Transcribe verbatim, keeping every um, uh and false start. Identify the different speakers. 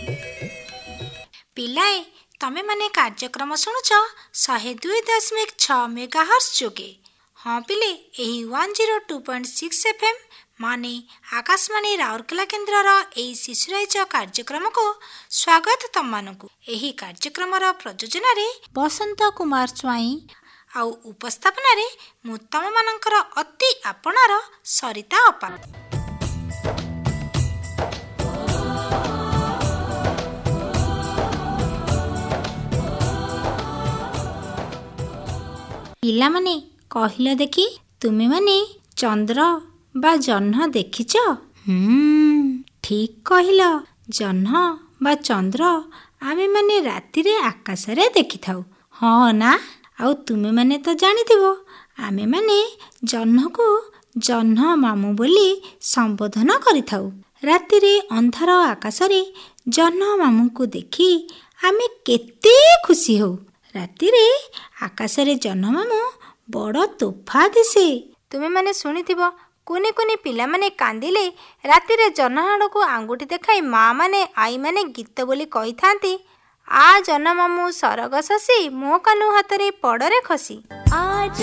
Speaker 1: ପିଲାଏ ତମେ ମାନେ କାର୍ଯ୍ୟକ୍ରମ ଶୁଣୁଛ ଶହେ ଦୁଇ ଦଶମିକ ଛଅ ମେଗାହର୍ସ ଯୋଗେ। ହଁ ପିଲେ, ଏହି one zero two point six F M ମାନେ ଆକାଶବାଣୀ ରାଉରକେଲା କେନ୍ଦ୍ରର ଏହି ଶିଶୁରାଇଜ କାର୍ଯ୍ୟକ୍ରମକୁ ସ୍ୱାଗତ ତମମାନଙ୍କୁ। ଏହି କାର୍ଯ୍ୟକ୍ରମର ପ୍ରଯୋଜନାରେ ବସନ୍ତ କୁମାର ସ୍ୱାଇଁ ଆଉ ଉପସ୍ଥାପନାରେ ମୁଁ ତମମାନଙ୍କର ଅତି ଆପଣାର ସରିତା ଅପା। ପିଲାମାନେ କହିଲ ଦେଖି, ତୁମେମାନେ ଚନ୍ଦ୍ର ବା ଜହ୍ନ ଦେଖିଛ? ହୁଁ ଠିକ୍ କହିଲ। ଜହ୍ନ ବା ଚନ୍ଦ୍ର ଆମେମାନେ ରାତିରେ ଆକାଶରେ ଦେଖିଥାଉ, ହଁ ନା? ଆଉ ତୁମେମାନେ ତ ଜାଣିଥିବ ଆମେମାନେ ଜହ୍ନକୁ ଜହ୍ନ ମାମୁଁ ବୋଲି ସମ୍ବୋଧନ କରିଥାଉ। ରାତିରେ ଅନ୍ଧାର ଆକାଶରେ ଜହ୍ନ ମାମୁଁଙ୍କୁ ଦେଖି ଆମେ କେତେ ଖୁସି ହଉ। ରାତିରେ ଆକାଶରେ ଜହ୍ନ ମାମୁଁ ବଡ଼ ତୋଫା ଦିଶେ। ତୁମେମାନେ ଶୁଣିଥିବ କୁନି କୁନି ପିଲାମାନେ କାନ୍ଦିଲେ ରାତିରେ ଜହ୍ନ ଆଡ଼କୁ ଆଙ୍ଗୁଠି ଦେଖାଇ ମା ମାନେ ଆଈମାନେ ଗୀତ ବୋଲି କହିଥାନ୍ତି, ଆ ଜହ୍ନ ମାମୁଁ ସରଗ ଶଶୀ ମୋ କାନୁ ହାତରେ ପଡ଼ରେ ଖସି। ଆ